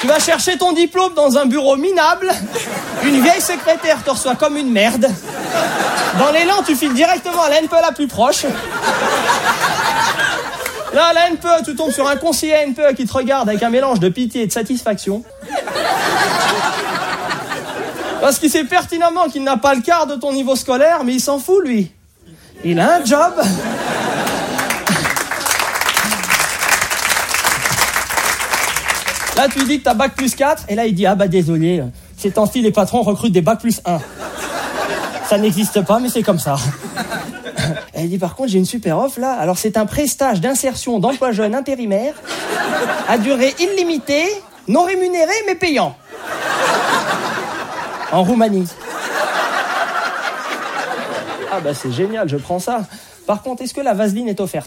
Tu vas chercher ton diplôme dans un bureau minable, une vieille secrétaire te reçoit comme une merde. Dans l'élan, tu files directement à la NPE la plus proche. Là, à la NPE, tu tombes sur un conseiller NPE qui te regarde avec un mélange de pitié et de satisfaction. Parce qu'il sait pertinemment qu'il n'a pas le quart de ton niveau scolaire, mais il s'en fout, lui. Il a un job. Là, tu lui dis que t'as bac plus 4, et là, il dit, ah bah désolé, ces temps-ci, les patrons recrutent des bac plus 1. Ça n'existe pas, mais c'est comme ça. Elle dit, par contre, j'ai une super offre, là. Alors, c'est un prestage d'insertion d'emploi jeune intérimaire, à durée illimitée, non rémunéré, mais payant. En Roumanie. Ah bah c'est génial, je prends ça. Par contre, est-ce que la vaseline est offerte ?